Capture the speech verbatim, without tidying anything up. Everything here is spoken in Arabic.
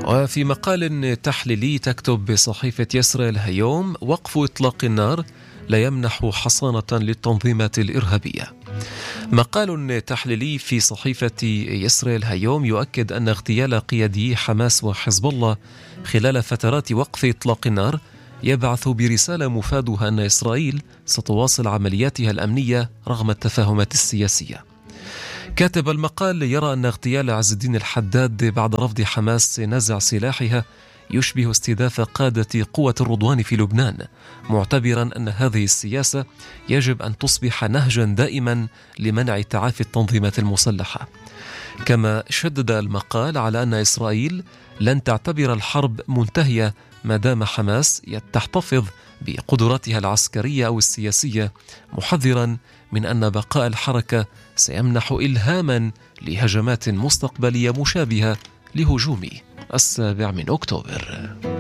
وفي مقال تحليلي تكتب صحيفة يسرى اليوم: وقف إطلاق النار لا يمنح حصانة للتنظيمات الإرهابية. مقال تحليلي في صحيفة يسرى اليوم يؤكد أن اغتيال قيادي حماس وحزب الله خلال فترات وقف إطلاق النار يبعث برسالة مفادها أن إسرائيل ستواصل عملياتها الأمنية رغم التفاهمات السياسية. كاتب المقال يرى أن اغتيال عز الدين الحداد بعد رفض حماس نزع سلاحها يشبه استهداف قادة قوة الرضوان في لبنان، معتبرا أن هذه السياسة يجب أن تصبح نهجا دائما لمنع تعافي التنظيمات المسلحة. كما شدد المقال على أن إسرائيل لن تعتبر الحرب منتهية ما دام حماس تحتفظ بقدراتها العسكرية أو السياسية، محذرا من أن بقاء الحركة سيمنح إلهاما لهجمات مستقبلية مشابهة لهجوم السابع من أكتوبر.